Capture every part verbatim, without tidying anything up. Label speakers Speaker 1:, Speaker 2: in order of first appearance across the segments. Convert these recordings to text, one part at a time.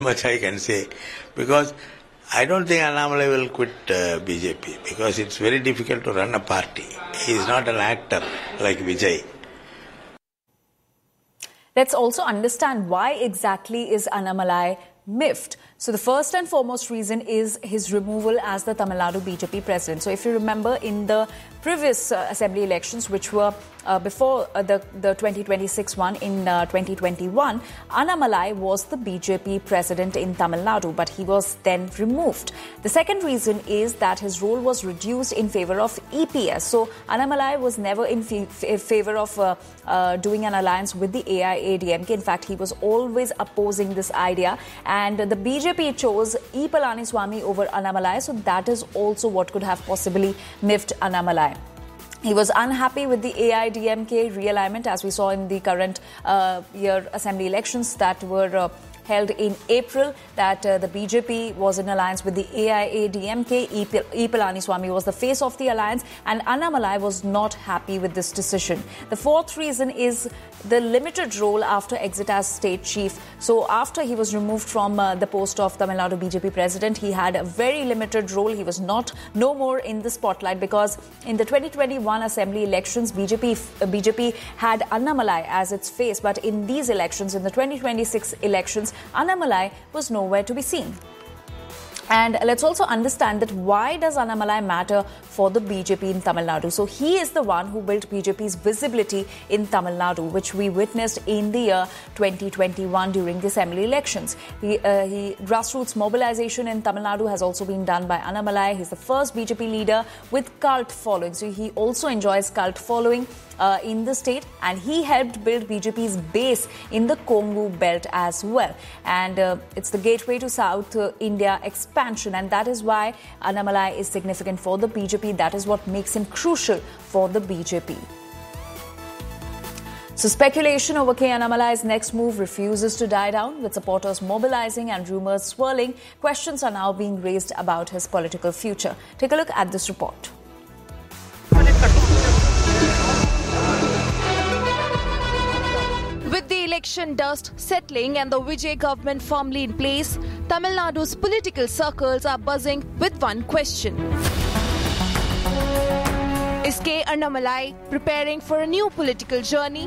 Speaker 1: much I can say, because I don't think Annamalai will quit uh, B J P, because it's very difficult to run a party. He is not an actor like Vijay.
Speaker 2: Let's also understand why exactly is Annamalai miffed. So the first and foremost reason is his removal as the Tamil Nadu B J P president. So if you remember, in the previous uh, assembly elections, which were uh, before uh, the, the twenty twenty-six one in uh, twenty twenty-one, Annamalai was the B J P president in Tamil Nadu, but he was then removed. The second reason is that his role was reduced in favor of E P S. So Annamalai was never in f- favor of uh, uh, doing an alliance with the A I A D M K. In fact, he was always opposing this idea, and the B J P chose E. Palaniswamy over Annamalai, so that is also what could have possibly miffed Annamalai. He was unhappy with the A I A D M K realignment, as we saw in the current uh, year assembly elections that were uh, held in April, that uh, the B J P was in alliance with the A I A D M K. E. Palaniswamy was the face of the alliance, and Annamalai was not happy with this decision. The fourth reason is the limited role after exit as state chief. So after he was removed from uh, the post of Tamil Nadu B J P president, he had a very limited role. He was not no more in the spotlight, because in the twenty twenty-one assembly elections, B J P uh, B J P had Annamalai as its face, but in these elections, in the twenty twenty-six elections, Annamalai was nowhere to be seen. And let's also understand that why does Annamalai matter for the B J P in Tamil Nadu? So he is the one who built B J P's visibility in Tamil Nadu, which we witnessed in the year twenty twenty-one during the assembly elections. He, uh, he, grassroots mobilization in Tamil Nadu has also been done by Annamalai. He's the first B J P leader with cult following. So he also enjoys cult following Uh, in the state, and he helped build B J P's base in the Kongu belt as well. And uh, it's the gateway to South uh, India expansion, and that is why Annamalai is significant for the B J P. That is what makes him crucial for the B J P. So speculation over K. Annamalai's next move refuses to die down, with supporters mobilizing and rumors swirling. Questions are now being raised about his political future. Take a look at this report.
Speaker 3: With the election dust settling and the Vijay government firmly in place, Tamil Nadu's political circles are buzzing with one question. Is K. Annamalai preparing for a new political journey?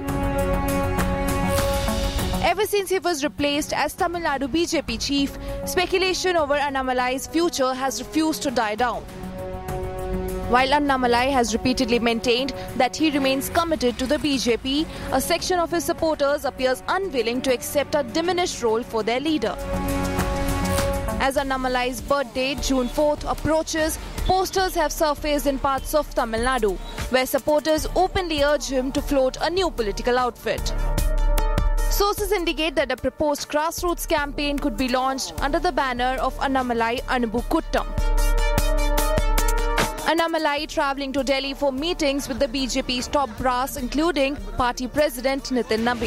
Speaker 3: Ever since he was replaced as Tamil Nadu B J P chief, speculation over Annamalai's future has refused to die down. While Annamalai has repeatedly maintained that he remains committed to the B J P, a section of his supporters appears unwilling to accept a diminished role for their leader. As Annamalai's birthday, June fourth, approaches, posters have surfaced in parts of Tamil Nadu, where supporters openly urge him to float a new political outfit. Sources indicate that a proposed grassroots campaign could be launched under the banner of Annamalai Anubu Kuttam. Annamalai travelling to Delhi for meetings with the B J P's top brass, including party president Nitin Nabi.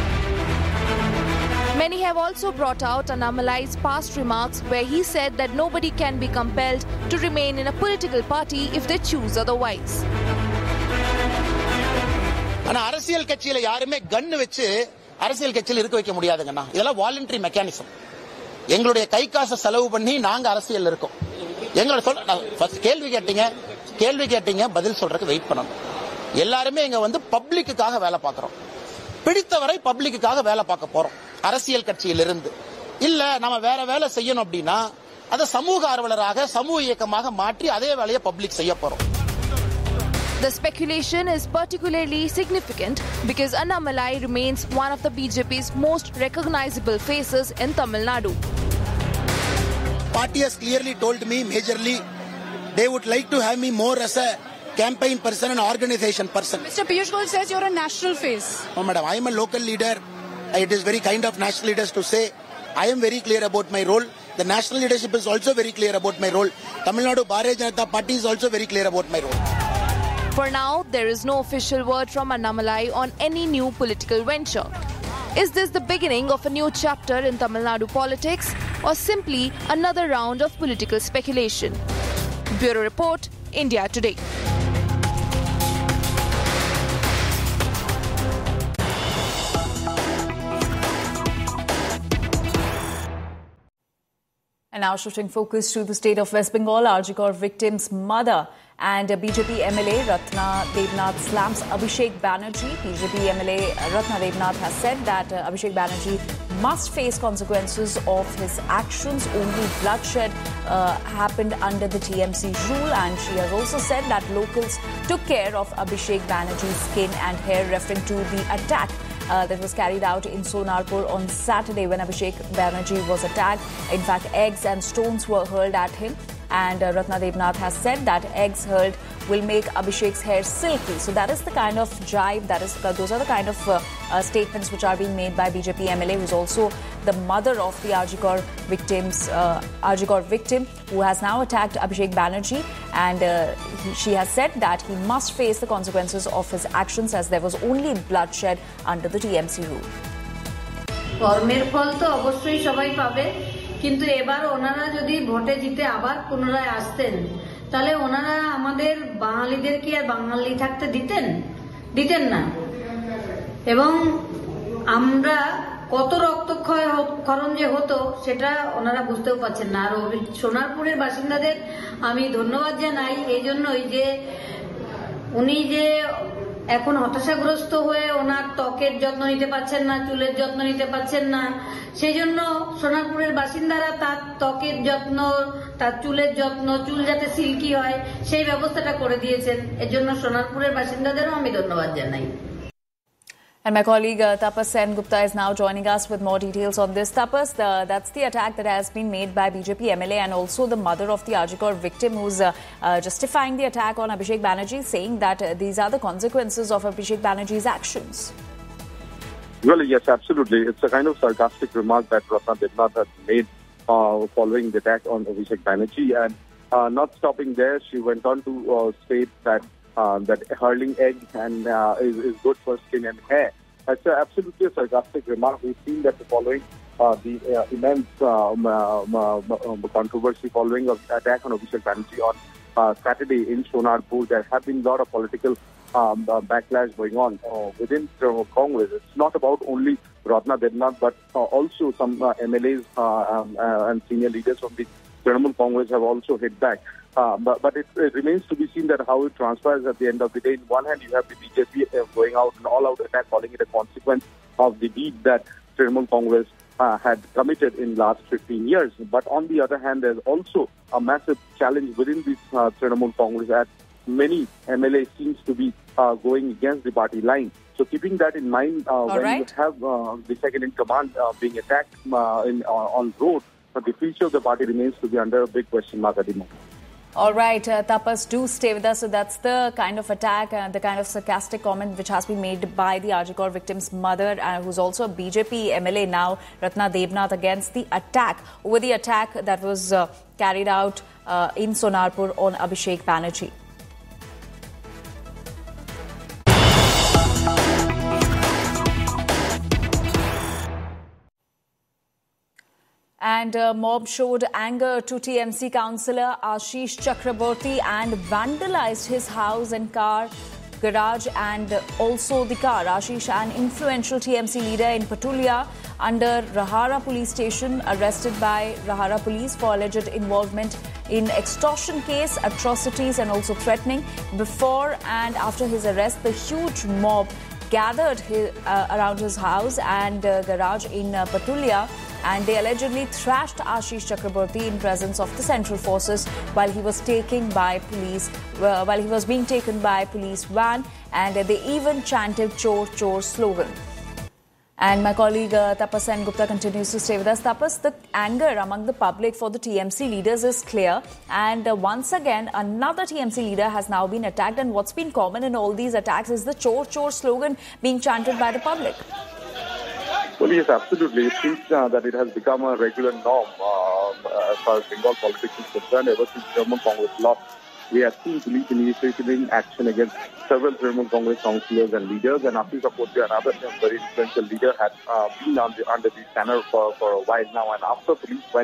Speaker 3: Many have also brought out Annamalai's past remarks, where he said that nobody can be compelled to remain in a political party if they choose otherwise.
Speaker 4: ஆனா அரசியல் கட்சியில யாருமே கன் வச்சு அரசியல் கட்சியில இருக்க வைக்க முடியாதுங்கண்ணா. இதெல்லாம் வாலண்டரி மெக்கானிசம். எங்களுடைய கை காசை செலவு பண்ணி நாங்க அரசியல் இருக்கோம். எங்களோட சொல்ல ஃபர்ஸ்ட் கேள்வி கேட்டீங்க கேள்வி கேட்டீங்க பதில் சொல்றதுக்கு வெயிட் பண்ணணும். எல்லாருமே இங்க வந்து பப்ளிக்குக்காக வேலை பார்க்கறோம். பிடித்தவரை பப்ளிக்குக்காக வேலை பார்க்க போறோம். அரசியல் கட்சியிலிருந்து இல்ல நம்ம வேற வேலை செய்யணும் அப்படின்னா அதை சமூக ஆர்வலராக சமூக இயக்கமாக மாற்றி அதே வேலையை பப்ளிக் செய்ய போறோம்.
Speaker 3: The speculation is particularly significant because Annamalai remains one of the B J P's most recognizable faces in Tamil Nadu.
Speaker 4: Party has clearly told me majorly they would like to have me more as a campaign person and organization person.
Speaker 5: Mister Piyush Goyal says you're a national face.
Speaker 4: No, madam, I am a local leader. It is very kind of national leaders to say. I am very clear about my role. The national leadership is also very clear about my role. Tamil Nadu Bharatiya Janata Party is also very clear about my role.
Speaker 3: For now, there is no official word from Annamalai on any new political venture. Is this the beginning of a new chapter in Tamil Nadu politics, or simply another round of political speculation? Bureau Report, India Today.
Speaker 2: And now shifting focus to the state of West Bengal, R G Kar victim's mother and B J P M L A Ratna Devnath slams Abhishek Banerjee. B J P M L A Ratna Devnath has said that uh, Abhishek Banerjee must face consequences of his actions. Only bloodshed uh, happened under the T M C rule, and she has also said that locals took care of Abhishek Banerjee's skin and hair, referring to the attack Uh, that was carried out in Sonarpur on Saturday when Abhishek Banerjee was attacked. In fact, eggs and stones were hurled at him. And uh, Ratna Devnath has said that eggs hurled will make Abhishek's hair silky. So that is the kind of jibe, that is, uh, those are the kind of uh, uh, statements which are being made by B J P M L A, who is also the mother of the R G Kar victims, uh, R G Kar victim, who has now attacked Abhishek Banerjee. And uh, he, she has said that he must face the consequences of his actions, as there was only bloodshed under the T M C rule.
Speaker 6: কর্মের ফল তো অবশ্যই সবাই পাবে, কিন্তু এবার ওনারা যদি ভোটে জিতে আবার পুনরায় আসতেন, তাহলে ওনারা আমাদের বাঙালিদের কি আর বাঙালি থাকতে দিতেন দিতেন না। এবং আমরা কত রক্তক্ষয় খরণ যে হতো সেটা ওনারা বুঝতেও পারছেন না। আর সোনারপুরের বাসিন্দাদের আমি ধন্যবাদ জানাই এই জন্যই যে উনি যে এখন হতাশাগ্রস্ত হয়ে ওনার ত্বকের যত্ন নিতে পারছেন না, চুলের যত্ন নিতে পারছেন না, সেই জন্য সোনারপুরের বাসিন্দারা তার ত্বকের যত্ন, তার চুলের যত্ন, চুল যাতে সিল্কি হয় সেই ব্যবস্থাটা করে দিয়েছেন। এর জন্য সোনারপুরের বাসিন্দাদেরও আমি ধন্যবাদ জানাই।
Speaker 2: And my colleague uh, Tapas Sengupta is now joining us with more details on this. Tapas, the, that's the attack that has been made by B J P M L A and also the mother of the R G Kar victim, who's uh, uh, justifying the attack on Abhishek Banerjee, saying that uh, these are the consequences of Abhishek Banerjee's actions.
Speaker 7: Well, yes, absolutely. It's a kind of sarcastic remark that Ratna Devnath has made uh, following the attack on Abhishek Banerjee. And uh, not stopping there, she went on to uh, state that Uh, that hurling eggs and uh, is, is good for skin and hair. That's uh, absolutely a sarcastic remark. We've seen that the following uh, the uh, immense um, uh, controversy following the attack on Abhishek Banerjee on uh, Saturday in Sonarpur, there have been a lot of political um, uh, backlash going on uh, within Trinamool Congress. It's not about only Ratna Devnath, but uh, also some uh, M L As uh, um, uh, and senior leaders from the Trinamool Congress have also hit back. Uh, but but it, it remains to be seen that how it transpires at the end of the day. On one hand, you have the B J P uh, going out an all-out attack, calling it a consequence of the deed that Trinamool Congress uh, had committed in the last fifteen years. But on the other hand, there's also a massive challenge within this uh, Trinamool Congress, as many M L As seems to be uh, going against the party line. So keeping that in mind, uh, when right. you have uh, the second in command uh, being attacked uh, in, uh, on road, uh, the future of the party remains to be under a big question mark at the moment.
Speaker 2: All right, uh, Tapas, do stay with us. So that's the kind of attack, uh, the kind of sarcastic comment which has been made by the R G Kar victim's mother, uh, who's also a B J P M L A now, Ratna Devnath, against the attack, over the attack that was uh, carried out uh, in Sonarpur on Abhishek Banerjee. And a mob showed anger to T M C councillor Ashish Chakraborty and vandalized his house and car garage and also the car. Ashish, an influential T M C leader in Patulia under Rahara police station, arrested by Rahara police for alleged involvement in extortion case, atrocities and also threatening. Before and after his arrest, the huge mob gathered his, uh, around his house and uh, garage in uh, Patulia, and they allegedly thrashed Ashish Chakraborty in presence of the Central Forces while he was taken by police, uh, while he was being taken by police van, and uh, they even chanted "Chor Chor" slogan. And my colleague uh, Tapas Sengupta continues to stay with us. Tapas, the anger among the public for the T M C leaders is clear, and uh, once again another T M C leader has now been attacked, and what's been common in all these attacks is the "Chor Chor" slogan being chanted by the public.
Speaker 7: Well, yes, absolutely. It seems uh, that it has become a regular norm uh, as far as Bengal politics is concerned. Ever since Trinamool Congress lost, we have seen police initiating action against several Trinamool Congress councillors and leaders. And Ashish Chakraborty, another very influential leader, had uh, been under, under this banner for, for a while now. And after police went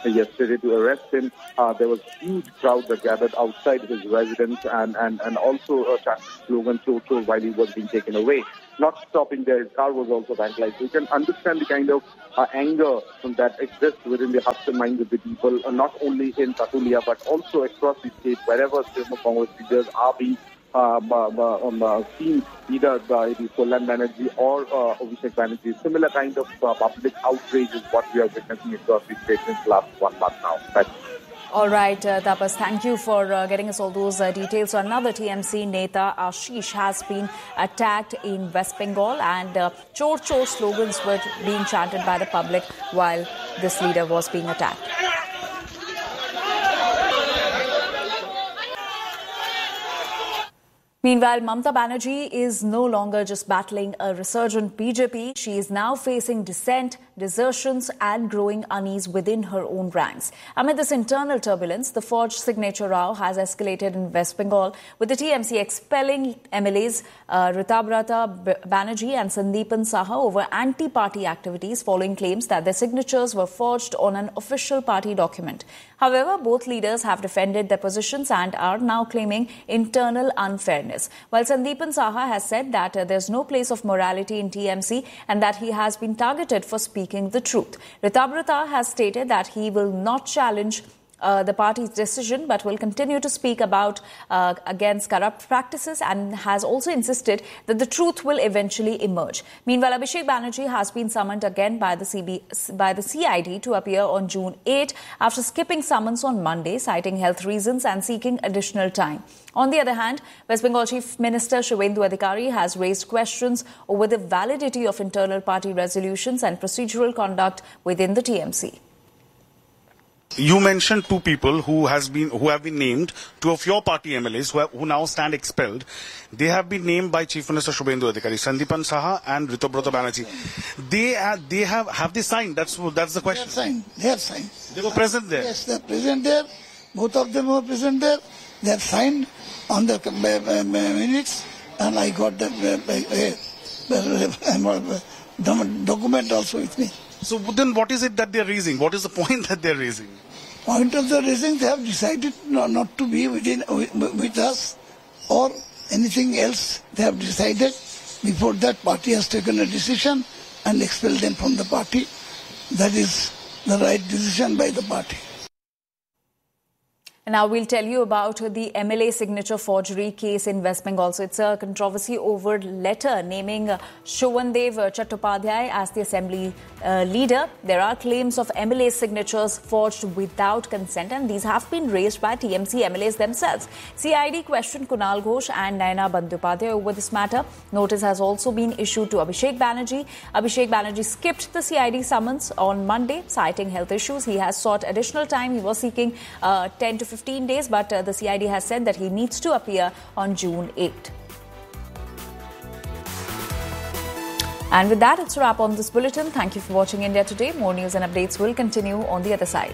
Speaker 7: yesterday to arrest him. Uh, there was a huge crowd that gathered outside his residence and, and, and also a chanting slogan, "Chor Chor," while he was being taken away. Not stopping there, his car was also vandalized. You can understand the kind of uh, anger that exists within the hearts and minds of the people, uh, not only in Tatulia but also across the state, wherever Trinamool Congress leaders are being uh, um, uh, seen, either by the Kollam Banerjee or uh, Abhishek Banerjee. Similar kind of uh, public outrage is what we are witnessing across the state since last one month now. That's
Speaker 2: All right, uh, Tapas, thank you for uh, getting us all those uh, details. So another T M C Neta, Ashish, has been attacked in West Bengal, and uh, Chor Chor slogans were being chanted by the public while this leader was being attacked. Meanwhile, Mamata Banerjee is no longer just battling a resurgent B J P. She is now facing dissent, desertions and growing unease within her own ranks. Amid this internal turbulence, the forged signature row has escalated in West Bengal, with the T M C expelling M L As uh, Ritabrata Banerjee and Sandeepan Saha over anti-party activities following claims that their signatures were forged on an official party document. However, both leaders have defended their positions and are now claiming internal unfairness. While Sandeepan Saha has said that uh, there's no place of morality in T M C and that he has been targeted for speaking the truth. Ritabrata has stated that he will not challenge Uh, the party's decision, but will continue to speak about uh, against corrupt practices, and has also insisted that the truth will eventually emerge. Meanwhile, Abhishek Banerjee has been summoned again by the C B, by the C I D to appear on June eighth after skipping summons on Monday, citing health reasons and seeking additional time. On the other hand, West Bengal Chief Minister Subhendu Adhikari has raised questions over the validity of internal party resolutions and procedural conduct within the T M C.
Speaker 8: You mentioned two people who has been who have been named, two of your party M L As who, have, who now stand expelled. They have been named by Chief Minister Subhendu Adhikari, Sandeepan Saha and Ritabrata Banerjee. They are, they have have they signed? That's that's the question.
Speaker 9: They are signed. They are signed.
Speaker 8: They were present there.
Speaker 9: Yes, they are present there. Both of them were present there. They are signed on the minutes, and I got the document also with me.
Speaker 8: So then what is it that they're raising? What is the point that they're raising?
Speaker 9: Point of the raising, they have decided not, not to be within with, with us or anything else. They have decided. Before that, party has taken a decision and expelled them from the party. That is the right decision by the party.
Speaker 2: And now we'll tell you about the M L A signature forgery case in West Bengal. So it's a controversy over letter naming uh, Shovandev Chattopadhyay as the assembly uh, leader. There are claims of M L A signatures forged without consent, and these have been raised by T M C M L As themselves. C I D questioned Kunal Ghosh and Naina Bandyopadhyay over this matter. Notice has also been issued to Abhishek Banerjee. Abhishek Banerjee skipped the C I D summons on Monday, citing health issues. He has sought additional time. He was seeking uh, ten to fifteen days, but uh, the C I D has said that he needs to appear on June eighth. And with that, it's a wrap on this bulletin. Thank you for watching India Today. More news and updates will continue on the other side.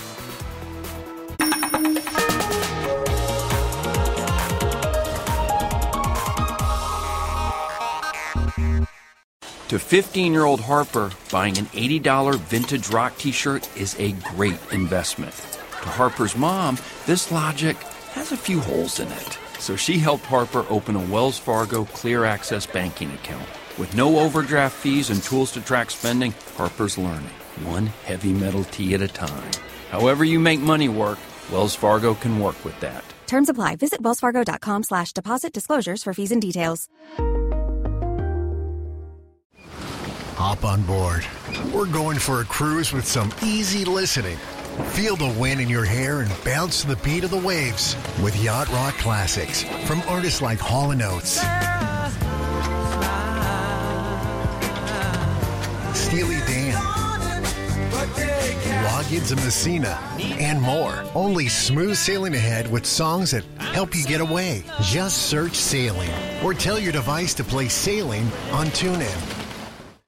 Speaker 10: To fifteen-year-old Harper, buying an eighty dollars vintage rock t-shirt is a great investment. To Harper's mom, this logic has a few holes in it. So she helped Harper open a Wells Fargo Clear Access banking account. With no overdraft fees and tools to track spending, Harper's learning, one heavy metal tee at a time. However you make money work, Wells Fargo can work with that.
Speaker 11: Terms apply. Visit wellsfargo.com slash deposit disclosures for fees and details.
Speaker 12: Hop on board. We're going for a cruise with some easy listening. Feel the wind in your hair and bounce to the beat of the waves with Yacht Rock Classics from artists like Hall and Oates, Steely Dan, Loggins and Messina, and more. Only smooth sailing ahead with songs that help you get away. Just search Sailing or tell your device to play Sailing on TuneIn.